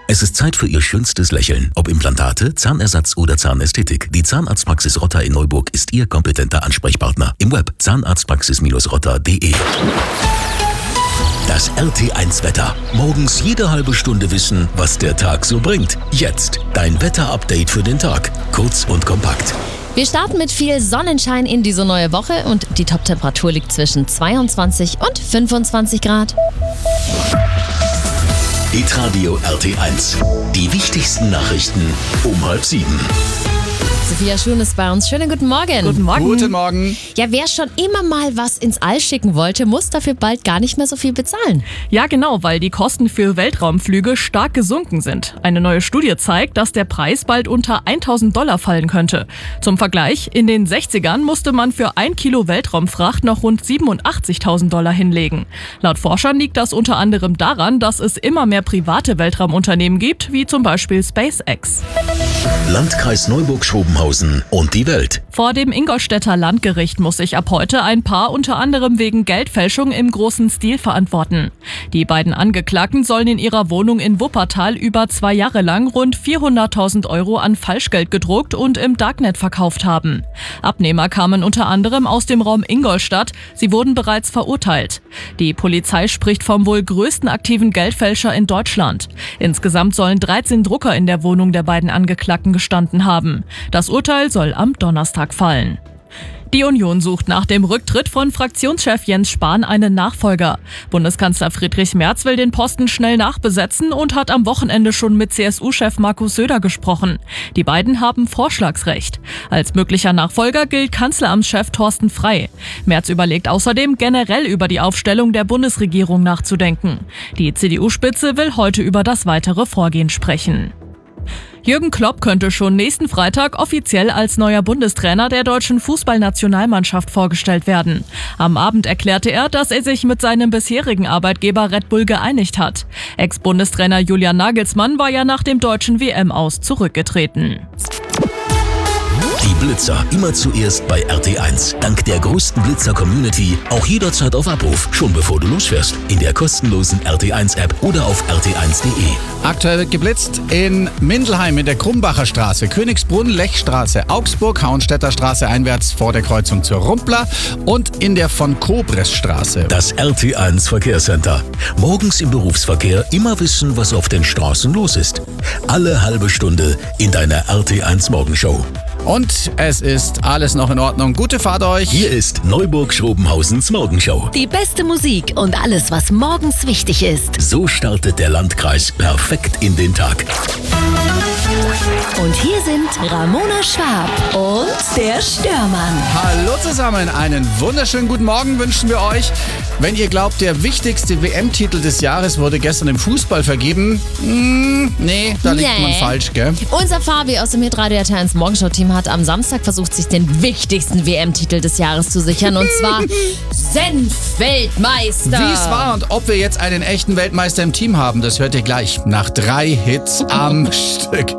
Es ist Zeit für Ihr schönstes Lächeln. Ob Implantate, Zahnersatz oder Zahnästhetik. Die Zahnarztpraxis Rotter in Neuburg ist Ihr kompetenter Ansprechpartner. Im Web zahnarztpraxis-rotter.de. Das RT1-Wetter. Morgens jede halbe Stunde wissen, was der Tag so bringt. Jetzt dein Wetter-Update für den Tag. Kurz und kompakt. Wir starten mit viel Sonnenschein in diese neue Woche und die Toptemperatur liegt zwischen 22 und 25 Grad. Hitradio RT1. Die wichtigsten Nachrichten um 6:30. Sophia Schön ist bei uns. Schönen guten Morgen. Guten Morgen. Guten Morgen. Ja, wer schon immer mal was ins All schicken wollte, muss dafür bald gar nicht mehr so viel bezahlen. Ja, genau, weil die Kosten für Weltraumflüge stark gesunken sind. Eine neue Studie zeigt, dass der Preis bald unter $1.000 fallen könnte. Zum Vergleich, in den 60ern musste man für 1 Kilo Weltraumfracht noch rund $87.000 hinlegen. Laut Forschern liegt das unter anderem daran, dass es immer mehr private Weltraumunternehmen gibt, wie zum Beispiel SpaceX. Landkreis Neuburg-Schrobenhausen und die Welt. Vor dem Ingolstädter Landgericht muss sich ab heute ein Paar unter anderem wegen Geldfälschung im großen Stil verantworten. Die beiden Angeklagten sollen in ihrer Wohnung in Wuppertal über 2 Jahre lang rund 400.000 € an Falschgeld gedruckt und im Darknet verkauft haben. Abnehmer kamen unter anderem aus dem Raum Ingolstadt. Sie wurden bereits verurteilt. Die Polizei spricht vom wohl größten aktiven Geldfälscher in Deutschland. Insgesamt sollen 13 Drucker in der Wohnung der beiden Angeklagten gestanden haben. Das Urteil soll am Donnerstag fallen. Die Union sucht nach dem Rücktritt von Fraktionschef Jens Spahn einen Nachfolger. Bundeskanzler Friedrich Merz will den Posten schnell nachbesetzen und hat am Wochenende schon mit CSU-Chef Markus Söder gesprochen. Die beiden haben Vorschlagsrecht. Als möglicher Nachfolger gilt Kanzleramtschef Thorsten Frey. Merz überlegt außerdem, generell über die Aufstellung der Bundesregierung nachzudenken. Die CDU-Spitze will heute über das weitere Vorgehen sprechen. Jürgen Klopp könnte schon nächsten Freitag offiziell als neuer Bundestrainer der deutschen Fußballnationalmannschaft vorgestellt werden. Am Abend erklärte er, dass er sich mit seinem bisherigen Arbeitgeber Red Bull geeinigt hat. Ex-Bundestrainer Julian Nagelsmann war ja nach dem deutschen WM-Aus zurückgetreten. Die Blitzer immer zuerst bei RT1. Dank der größten Blitzer-Community auch jederzeit auf Abruf, schon bevor du losfährst. In der kostenlosen RT1-App oder auf rt1.de. Aktuell wird geblitzt in Mindelheim in der Krumbacher Straße, Königsbrunn, Lechstraße, Augsburg, Hauenstädter Straße einwärts vor der Kreuzung zur Rumpler und in der von Kobres Straße. Das RT1 Verkehrscenter. Morgens im Berufsverkehr immer wissen, was auf den Straßen los ist. Alle halbe Stunde in deiner RT1 Morgenshow. Und es ist alles noch in Ordnung. Gute Fahrt euch. Hier ist Neuburg-Schrobenhausens Morgenshow. Die beste Musik und alles, was morgens wichtig ist. So startet der Landkreis perfekt in den Tag. Und hier sind Ramona Schwab und der Störmann. Hallo zusammen, einen wunderschönen guten Morgen wünschen wir euch. Wenn ihr glaubt, der wichtigste WM-Titel des Jahres wurde gestern im Fußball vergeben, nee, da liegt man falsch, gell? Unser Fabi aus dem Hitradio RT1 Morgenshow-Team hat am Samstag versucht, sich den wichtigsten WM-Titel des Jahres zu sichern, und zwar Senf-Weltmeister. Wie es war und ob wir jetzt einen echten Weltmeister im Team haben, das hört ihr gleich nach 3 Hits am Stück.